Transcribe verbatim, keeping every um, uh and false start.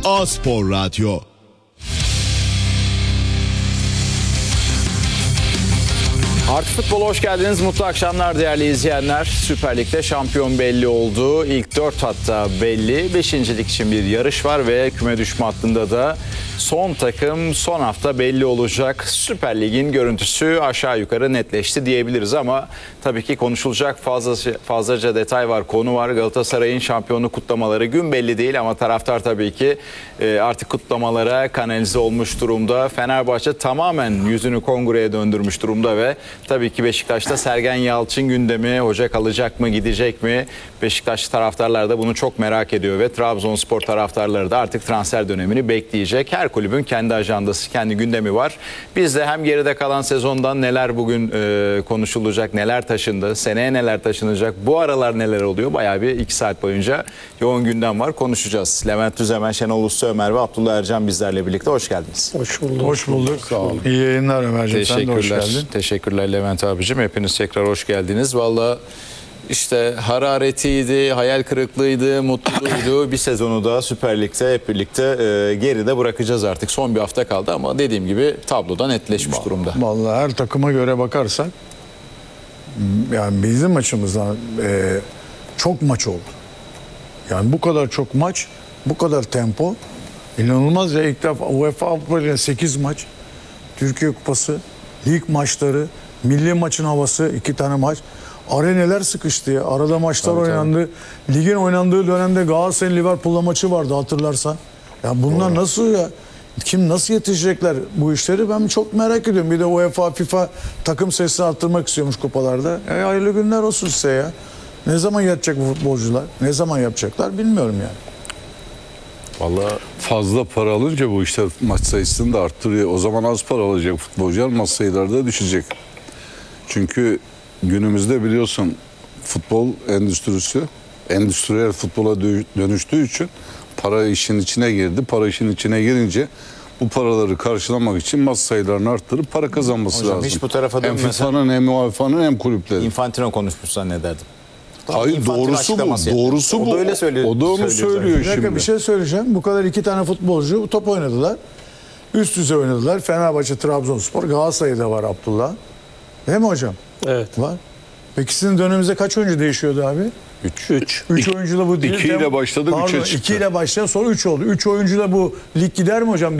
A-Spor Radyo. Artı Futbol'a hoş geldiniz. Mutlu akşamlar değerli izleyenler. Süper Lig'de şampiyon belli oldu. İlk dört hatta belli. Beşincilik için bir yarış var ve küme düşme hattında da son takım son hafta belli olacak. Süper Lig'in görüntüsü aşağı yukarı netleşti diyebiliriz ama tabii ki konuşulacak fazlaca, fazlaca detay var, konu var. Galatasaray'ın şampiyonluk kutlamaları gün belli değil ama taraftar tabii ki artık kutlamalara kanalize olmuş durumda. Fenerbahçe tamamen yüzünü kongreye döndürmüş durumda ve tabii ki Beşiktaş'ta Sergen Yalçın gündemi, hoca kalacak mı, gidecek mi? Beşiktaş taraftarlar da bunu çok merak ediyor ve Trabzonspor taraftarları da artık transfer dönemini bekleyecek. Her kulübün kendi ajandası, kendi gündemi var. Biz de hem geride kalan sezondan neler bugün e, konuşulacak, neler taşındı, seneye neler taşınacak, bu aralar neler oluyor? Bayağı bir iki saat boyunca yoğun gündem var, konuşacağız. Levent Düzemen, Şenol Usta Ömer ve Abdullah Ercan bizlerle birlikte. Hoş geldiniz. Hoş bulduk. Hoş bulduk. Sağ olun. İyi yayınlar Ömerciğim. Sen de hoş Teşekkürler. geldin. Teşekkürler Levent abicim. Hepiniz tekrar hoş geldiniz. Valla işte hararetiydi, hayal kırıklığıydı, mutluluğuydu. Bir sezonu da Süper Lig'de hep birlikte e, geride bırakacağız artık. Son bir hafta kaldı ama dediğim gibi tabloda netleşmiş durumda. Vallahi her takıma göre bakarsak yani bizim açımızdan e, çok maç oldu. Yani bu kadar çok maç, bu kadar tempo inanılmaz ya. İlk defa UEFA Avrupa Ligi'nde sekiz maç, Türkiye Kupası, lig maçları, milli maçın havası, iki tane maç. Areneler sıkıştı ya. Arada maçlar tabii, oynandı. Tabii. Ligin oynandığı dönemde Galatasaray Liverpool'la maçı vardı hatırlarsan. Ya bunlar Doğru. nasıl ya? Kim nasıl yetişecekler bu işleri ben çok merak ediyorum. Bir de UEFA, FIFA takım sayısını arttırmak istiyormuş kupalarda. E, hayırlı günler olsun size ya. Ne zaman yatacak bu futbolcular? Ne zaman yapacaklar bilmiyorum yani. Vallahi fazla para alınca bu işte maç sayısını da arttırıyor. O zaman az para alacak futbolcular, maç sayıları da düşecek. Çünkü günümüzde biliyorsun futbol endüstrisi endüstriyel futbola dönüştüğü için para işin içine girdi. Para işin içine girince bu paraları karşılamak için maç sayılarını arttırıp para kazanması Hocam, lazım. hiç bu tarafa hem dönmesen... FIFA'nın hem UEFA'nın hem kulüplerin. Infantino konuşmuş zannederdim. Hayır Infantino doğrusu bu. yapıyor. Doğrusu o bu. Da öyle söylüyor, o da onu söylüyor söylüyor Bir dakika şimdi. bir şey söyleyeceğim. Bu kadar iki tane futbolcu top oynadılar. Üst düzey oynadılar. Fenerbahçe, Trabzonspor, Galatasaray'da var Abdullah. Değil mi hocam? Evet. Var. Peki sizin döneminizde kaç oyuncu değişiyordu abi? Üç. üç. Üç oyuncuyla bu değil. iki ile başladı, üçe çıktı. iki ile başlayan sonra üç oldu. Üç oyuncuyla bu lig gider mi hocam?